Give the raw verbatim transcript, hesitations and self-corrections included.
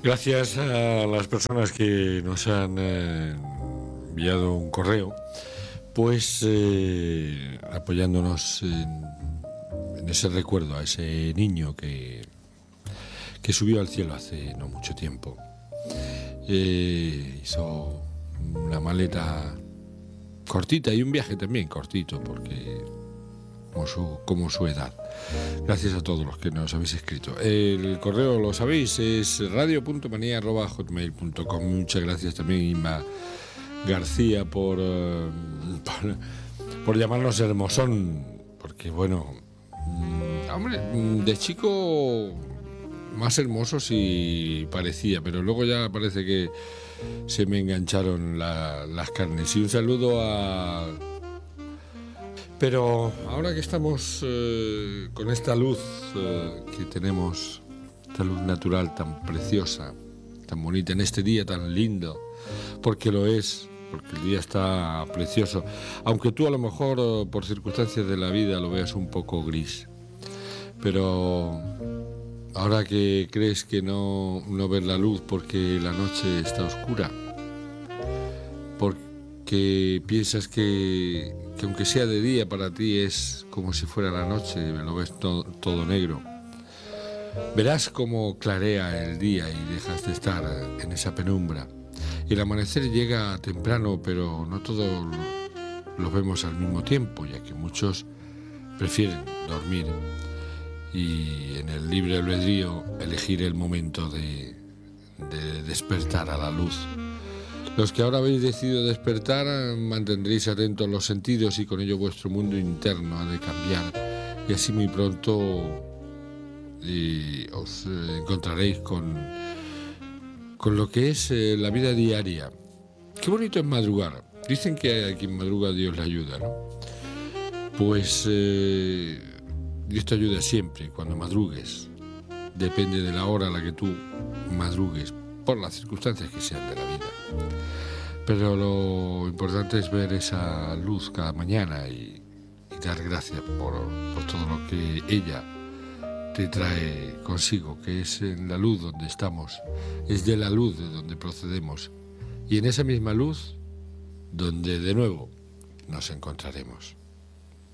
Gracias a las personas que nos han eh, enviado un correo, pues eh, apoyándonos en, en ese recuerdo a ese niño que, que subió al cielo hace no mucho tiempo. Eh, hizo una maleta cortita y un viaje también cortito, porque como su, como su edad. Gracias a todos los que nos habéis escrito. El correo, lo sabéis, es radio punto manía arroba hotmail punto com. Muchas gracias también, Inma García, por, uh, por, por llamarnos hermosón, porque bueno, mmm, hombre, de chico más hermoso sí parecía, pero luego ya parece que se me engancharon la, las carnes. Y un saludo a... Pero ahora que estamos eh, con esta luz eh, que tenemos, esta luz natural tan preciosa, tan bonita, en este día tan lindo, porque lo es, porque el día está precioso, aunque tú a lo mejor por circunstancias de la vida lo veas un poco gris, pero ahora que crees que no, no ves la luz porque la noche está oscura, porque que piensas que, que aunque sea de día para ti es como si fuera la noche, lo ves todo, todo negro, verás cómo clarea el día y dejas de estar en esa penumbra. El amanecer llega temprano, pero no todos lo vemos al mismo tiempo, ya que muchos prefieren dormir y en el libre albedrío elegir el momento de, de despertar a la luz. Los que ahora habéis decidido despertar, mantendréis atentos los sentidos y con ello vuestro mundo interno ha de cambiar, y así muy pronto y os encontraréis con, con lo que es eh, la vida diaria. Qué bonito es madrugar. Dicen que a quien madruga Dios le ayuda, ¿no? Pues eh, Dios te ayuda siempre cuando madrugues. Depende de la hora a la que tú madrugues, por las circunstancias que sean de la vida. Pero lo importante es ver esa luz cada mañana y, y dar gracias por, por todo lo que ella te trae consigo, que es en la luz donde estamos, es de la luz de donde procedemos, y en esa misma luz donde de nuevo nos encontraremos.